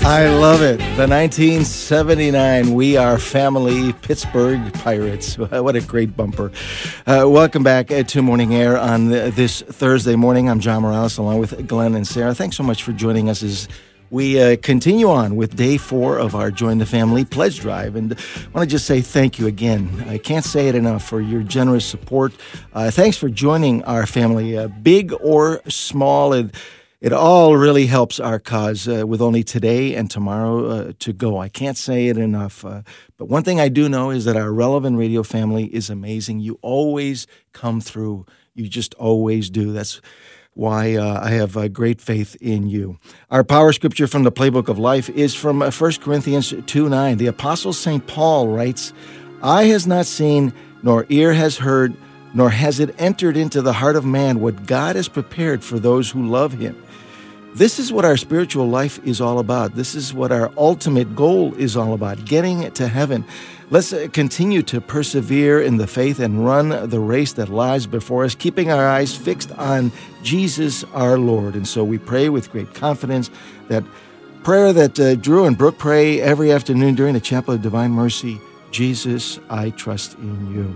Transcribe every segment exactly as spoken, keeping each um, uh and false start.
I love it. The nineteen seventy-nine We Are Family Pittsburgh Pirates. What a great bumper. Uh, welcome back uh, to Morning Air on the, this Thursday morning. I'm John Morales along with Glenn and Sarah. Thanks so much for joining us as we uh, continue on with day four of our Join the Family Pledge Drive. And I want to just say thank you again. I can't say it enough for your generous support. Uh, thanks for joining our family, uh, big or small. And it all really helps our cause uh, with only today and tomorrow uh, to go. I can't say it enough. Uh, but one thing I do know is that our Relevant Radio family is amazing. You always come through. You just always do. That's why uh, I have uh, great faith in you. Our power scripture from the Playbook of Life is from uh, First Corinthians two nine. The Apostle Saint Paul writes, "Eye has not seen, nor ear has heard, nor has it entered into the heart of man what God has prepared for those who love him." This is what our spiritual life is all about. This is what our ultimate goal is all about, getting to heaven. Let's continue to persevere in the faith and run the race that lies before us, keeping our eyes fixed on Jesus our Lord. And so we pray with great confidence that prayer that uh, Drew and Brooke pray every afternoon during the Chapel of Divine Mercy, "Jesus, I trust in you."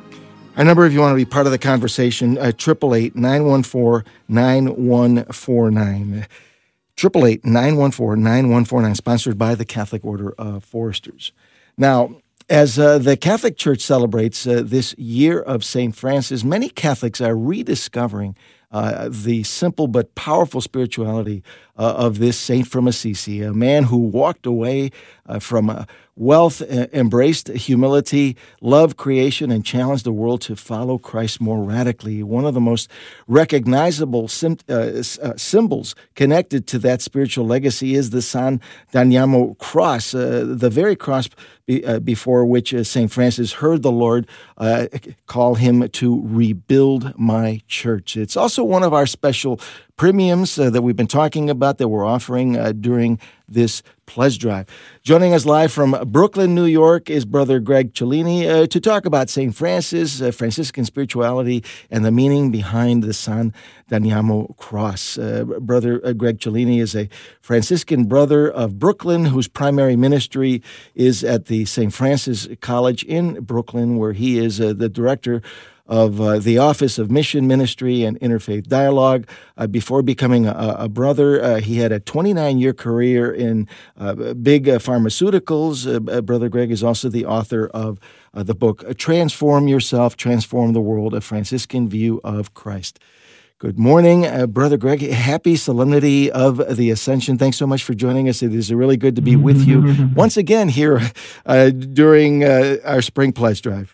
Our number, if you want to be part of the conversation, uh, eight eight eight, nine one four, nine one four nine. eight eight eight, nine one four, nine one four nine, sponsored by the Catholic Order of Foresters. Now, as uh, the Catholic Church celebrates uh, this year of Saint Francis, many Catholics are rediscovering uh, the simple but powerful spirituality uh, of this saint from Assisi, a man who walked away uh, from uh, wealth, uh, embraced humility, loved creation, and challenged the world to follow Christ more radically. One of the most recognizable sim- uh, uh, symbols connected to that spiritual legacy is the San Damiano cross, uh, the very cross be, uh, before which uh, Saint Francis heard the Lord uh, call him to rebuild my church. It's also one of our special premiums uh, that we've been talking about that we're offering uh, during this pledge drive. Joining us live from Brooklyn, New York, is Brother Greg Cellini uh, to talk about Saint Francis, uh, Franciscan spirituality, and the meaning behind the San Damiano cross. Uh, Brother uh, Greg Cellini is a Franciscan brother of Brooklyn whose primary ministry is at the Saint Francis College in Brooklyn, where he is uh, the director of uh, the Office of Mission Ministry and Interfaith Dialogue. Uh, before becoming a, a brother, uh, he had a twenty-nine-year career in uh, big uh, pharmaceuticals. Uh, Brother Greg is also the author of uh, the book, Transform Yourself, Transform the World, A Franciscan View of Christ. Good morning, uh, Brother Greg. Happy Solemnity of the Ascension. Thanks so much for joining us. It is really good to be with you once again here uh, during uh, our Spring Pledge Drive.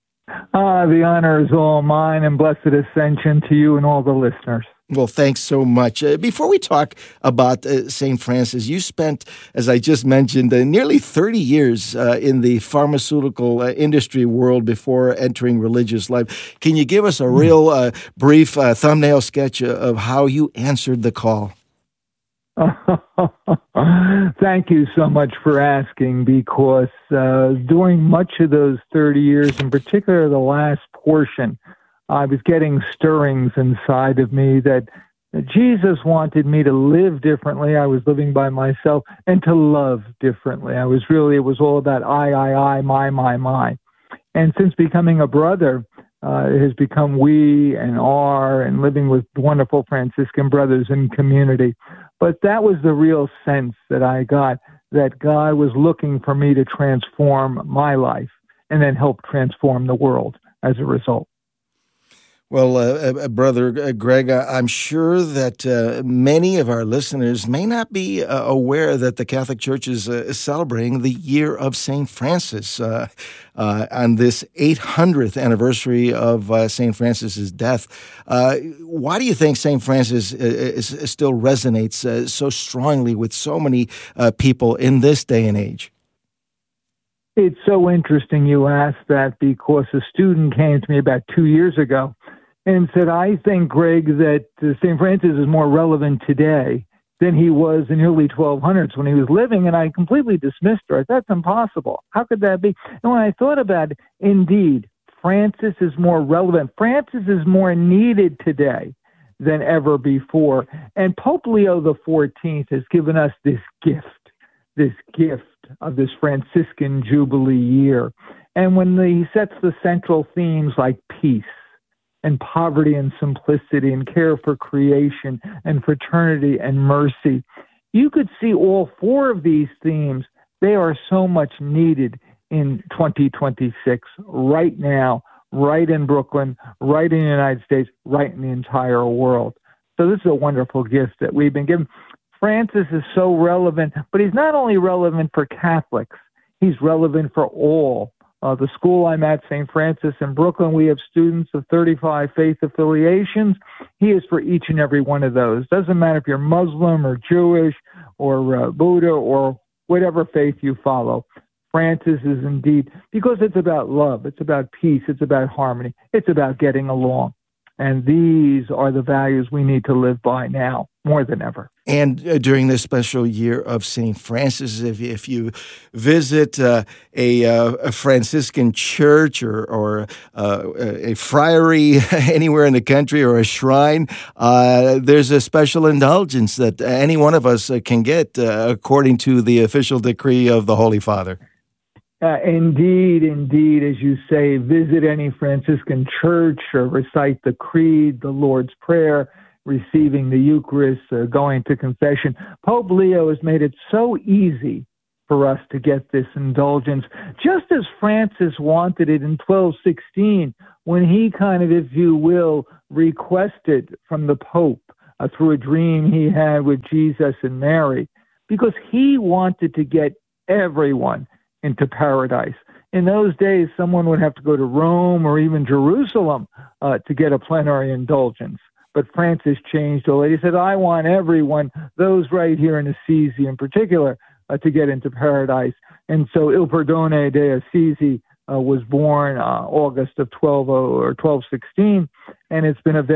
Ah, the honor is all mine, and blessed ascension to you and all the listeners. Well, thanks so much. Uh, before we talk about uh, Saint Francis, you spent, as I just mentioned, uh, nearly thirty years uh, in the pharmaceutical uh, industry world before entering religious life. Can you give us a real uh, brief uh, thumbnail sketch of how you answered the call? Thank you so much for asking, because uh, during much of those thirty years, in particular the last portion, I was getting stirrings inside of me that Jesus wanted me to live differently. I was living by myself, and to love differently. I was really, it was all about I, I, I, my, my, my. And since becoming a brother, uh, it has become we and our, and living with wonderful Franciscan brothers in community. But that was the real sense that I got, that God was looking for me to transform my life and then help transform the world as a result. Well, uh, uh, Brother Greg, I'm sure that uh, many of our listeners may not be uh, aware that the Catholic Church is uh, celebrating the year of Saint Francis uh, uh, on this eight hundredth anniversary of uh, Saint Francis's death. Uh, why do you think Saint Francis is, is still resonates uh, so strongly with so many uh, people in this day and age? It's so interesting you asked that, because a student came to me about two years ago and said, I think, Greg, that uh, Saint Francis is more relevant today than he was in the early twelve hundreds when he was living. And I completely dismissed her. That's impossible. How could that be? And when I thought about it, indeed, Francis is more relevant. Francis is more needed today than ever before. And Pope Leo the fourteenth has given us this gift this gift of this Franciscan Jubilee year. And when he sets the central themes like peace and poverty and simplicity and care for creation and fraternity and mercy, you could see all four of these themes. They are so much needed in twenty twenty-six, right now, right in Brooklyn, right in the United States, right in the entire world. So this is a wonderful gift that we've been given. Francis is so relevant, but he's not only relevant for Catholics, he's relevant for all. Uh, the school I'm at, Saint Francis in Brooklyn, we have students of thirty-five faith affiliations. He is for each and every one of those. Doesn't matter if you're Muslim or Jewish or uh, Buddha or whatever faith you follow. Francis is indeed, because it's about love, it's about peace, it's about harmony, it's about getting along. And these are the values we need to live by now, more than ever. And uh, during this special year of Saint Francis, if, if you visit uh, a, uh, a Franciscan church or, or uh, a friary anywhere in the country or a shrine, uh, there's a special indulgence that any one of us uh, can get uh, according to the official decree of the Holy Father. Uh, indeed, indeed, as you say, visit any Franciscan church or recite the Creed, the Lord's Prayer, receiving the Eucharist, uh, going to confession. Pope Leo has made it so easy for us to get this indulgence, just as Francis wanted it in twelve sixteen, when he kind of, if you will, requested from the Pope uh, through a dream he had with Jesus and Mary, because he wanted to get everyone into paradise. In those days, someone would have to go to Rome or even Jerusalem uh, to get a plenary indulgence. But Francis changed all that. He said, I want everyone, those right here in Assisi in particular, uh, to get into paradise. And so Il Perdone de Assisi uh, was born uh, August of twelve oh or twelve sixteen, and it's been a